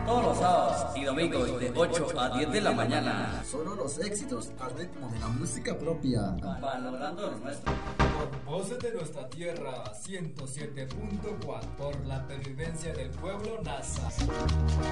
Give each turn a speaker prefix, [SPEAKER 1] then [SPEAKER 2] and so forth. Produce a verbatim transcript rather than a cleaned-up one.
[SPEAKER 1] Todos los sábados y domingos de ocho a diez de la mañana.
[SPEAKER 2] Solo los éxitos al ritmo de la música propia.
[SPEAKER 1] Valorando lo nuestro.
[SPEAKER 3] Por voces de nuestra tierra, ciento siete punto cuatro. Por la pervivencia del pueblo NASA.